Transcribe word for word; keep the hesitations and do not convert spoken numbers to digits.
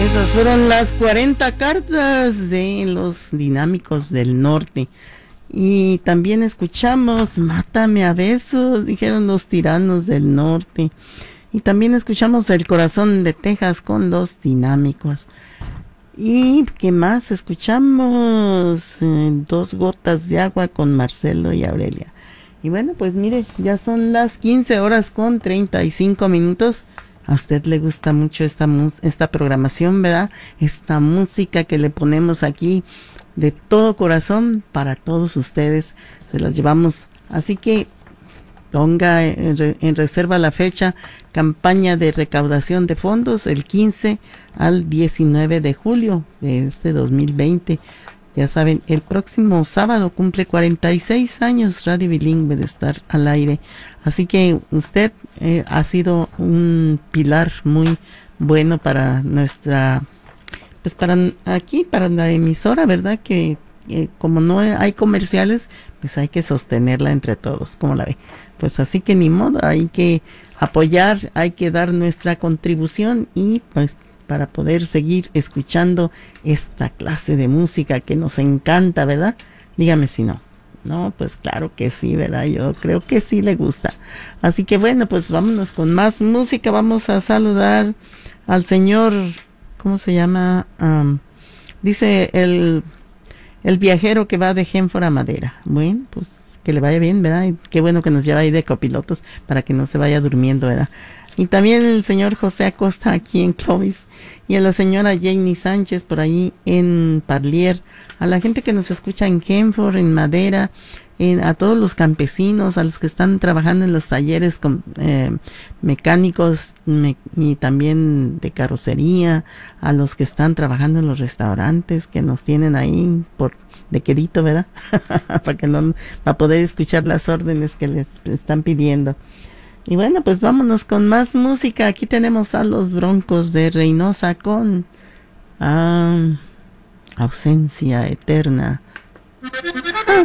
Esas fueron las cuarenta cartas de los Dinámicos del Norte. Y también escuchamos Mátame a besos, dijeron los Tiranos del Norte. Y también escuchamos El Corazón de Texas con los Dinámicos. ¿Y qué más? Escuchamos eh, Dos Gotas de Agua con Marcelo y Aurelia. Y bueno, pues mire, ya son las quince horas con treinta y cinco minutos. A usted le gusta mucho esta, esta programación, ¿verdad? Esta música que le ponemos aquí de todo corazón para todos ustedes. Se las llevamos. Así que ponga en, en reserva la fecha, campaña de recaudación de fondos el quince al diecinueve de julio de este dos mil veinte. Ya saben, el próximo sábado cumple cuarenta y seis años Radio Bilingüe de estar al aire. Así que usted eh, ha sido un pilar muy bueno para nuestra, pues para aquí, para la emisora, ¿verdad? Que eh, como no hay comerciales, pues hay que sostenerla entre todos, ¿cómo la ve? Pues así que ni modo, hay que apoyar, hay que dar nuestra contribución y pues para poder seguir escuchando esta clase de música que nos encanta, ¿verdad? Dígame si no. No, pues claro que sí, ¿verdad? Yo creo que sí le gusta. Así que bueno, pues vámonos con más música. Vamos a saludar al señor, ¿cómo se llama? Um, dice el, el viajero que va de Genford a Madera. Bueno, pues que le vaya bien, ¿verdad? Y qué bueno que nos lleva ahí de copilotos para que no se vaya durmiendo, ¿verdad? Y también el señor José Acosta aquí en Clovis, y a la señora Janie Sánchez por ahí en Parlier, a la gente que nos escucha en Genford, en Madera, en, a todos los campesinos, a los que están trabajando en los talleres con, eh, mecánicos me, y también de carrocería, a los que están trabajando en los restaurantes que nos tienen ahí por de quedito, ¿verdad? para que no, para poder escuchar las órdenes que les están pidiendo. Y bueno, pues vámonos con más música. Aquí tenemos a los Broncos de Reynosa con ah, Ausencia Eterna.